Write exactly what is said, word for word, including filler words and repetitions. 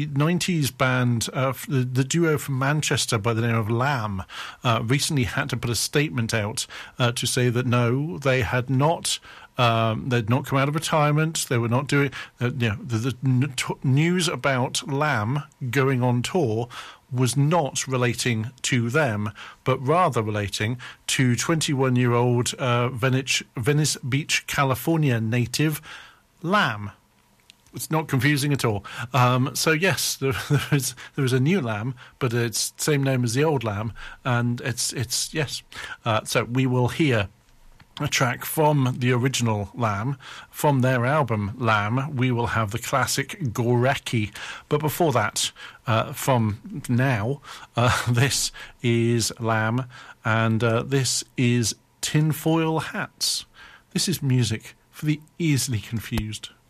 the nineties band, uh, the, the duo from Manchester by the name of Lamb, uh, recently had to put a statement out uh, to say that no, they had not. Um, they'd not come out of retirement. They were not doing. Uh, you know, the, the n- t- news about Lamb going on tour was not relating to them, but rather relating to twenty-one-year-old uh, Venice, Venice Beach, California native Lamb. It's not confusing at all. Um, so yes, there, there is there is a new Lamb, but it's the same name as the old Lamb, and it's it's yes. Uh, so we will hear a track from the original Lamb, from their album Lamb. We will have the classic Goreki. But before that, uh, from now, uh, this is Lamb, and uh, this is Tinfoil Hats. This is music for the easily confused.